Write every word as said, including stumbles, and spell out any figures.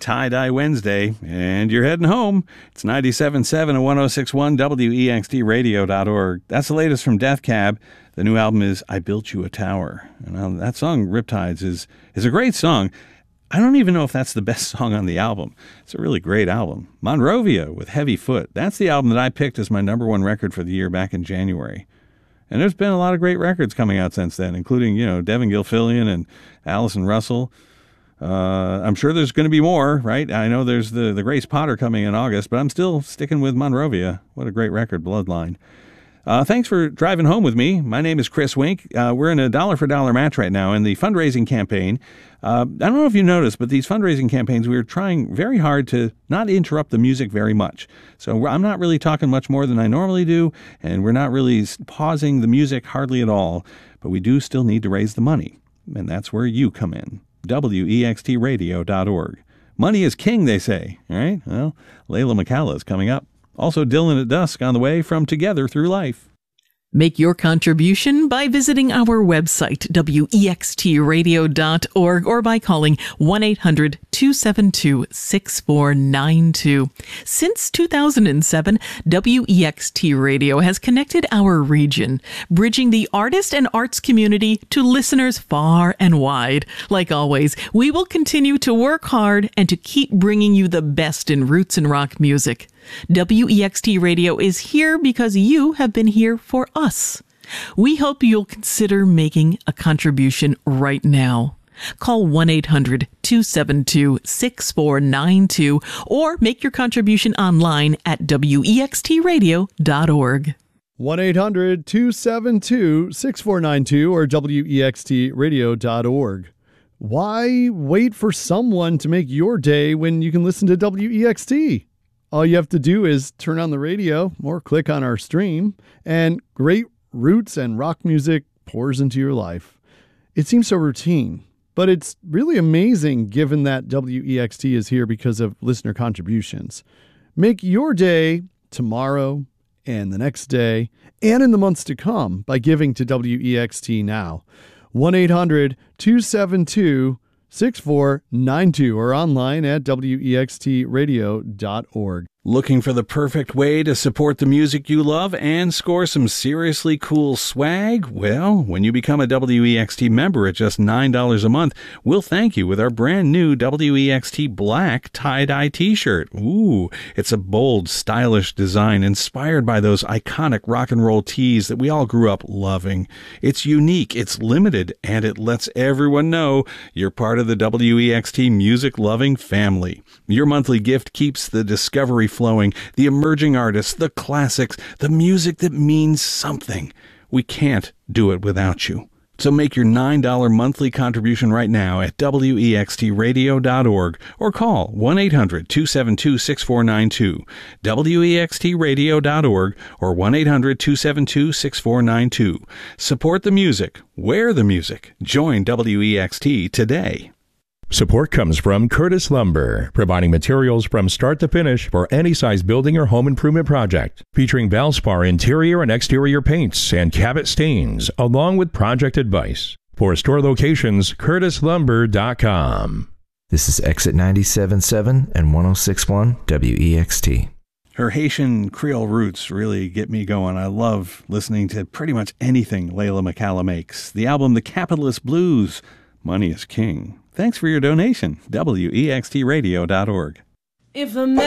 Tie-Dye Wednesday, and you're heading home. It's ninety-seven point seven and one oh six point one W E X T radio dot org. That's the latest from Death Cab. The new album is I Built You a Tower. And uh, that song, Riptides, is, is a great song. I don't even know if that's the best song on the album. It's a really great album. Monrovia with Heavy Foot. That's the album that I picked as my number one record for the year back in January. And there's been a lot of great records coming out since then, including, you know, Devin Gilfillian and Allison Russell. Uh, I'm sure there's going to be more, right? I know there's the, the Grace Potter coming in August, but I'm still sticking with Monrovia. What a great record, Bloodline. Uh, thanks for driving home with me. My name is Chris Wink. Uh, we're in a dollar-for-dollar match right now in the fundraising campaign. Uh, I don't know if you noticed, but these fundraising campaigns, we're trying very hard to not interrupt the music very much. So I'm not really talking much more than I normally do, and we're not really pausing the music hardly at all, but we do still need to raise the money, and that's where you come in. W E X T radio dot org. Money is king, they say. All right, well, Layla McCalla is coming up. Also, Dylan at Dusk on the way from Together Through Life. Make your contribution by visiting our website, W E X T radio dot org, or by calling one eight hundred two seven two six four nine two. Since two thousand seven, W E X T Radio has connected our region, bridging the artist and arts community to listeners far and wide. Like always, we will continue to work hard and to keep bringing you the best in roots and rock music. W E X T Radio is here because you have been here for us. We hope you'll consider making a contribution right now. Call one eight hundred two seven two six four nine two or make your contribution online at W E X T radio dot org. one eight hundred two seven two six four nine two or W E X T radio dot org. Why wait for someone to make your day when you can listen to W E X T? All you have to do is turn on the radio or click on our stream, and great roots and rock music pours into your life. It seems so routine, but it's really amazing given that W E X T is here because of listener contributions. Make your day tomorrow and the next day and in the months to come by giving to W E X T now. one eight hundred two seven two six four nine two or online at W E X T radio dot org. Looking for the perfect way to support the music you love and score some seriously cool swag? Well, when you become a W E X T member at just nine dollars a month, we'll thank you with our brand new W E X T Black tie-dye t-shirt. Ooh, it's a bold, stylish design inspired by those iconic rock and roll tees that we all grew up loving. It's unique, it's limited, and it lets everyone know you're part of the W E X T music-loving family. Your monthly gift keeps the discovery flowing, the emerging artists, the classics, the music that means something. We can't do it without you. So make your nine dollars monthly contribution right now at W E X T radio dot org or call one eight hundred two seven two six four nine two, W E X T radio dot org or one eight hundred two seven two six four nine two. Support the music. Wear the music. Join W E X T today. Support comes from Curtis Lumber, providing materials from start to finish for any size building or home improvement project, featuring Valspar interior and exterior paints and Cabot stains, along with project advice. For store locations, curtis lumber dot com. This is Exit ninety-seven point seven and one oh six point one W E X T. Her Haitian Creole roots really get me going. I love listening to pretty much anything Layla McCalla makes. The album The Capitalist Blues, Money is King. Thanks for your donation. W E X T radio dot org. If a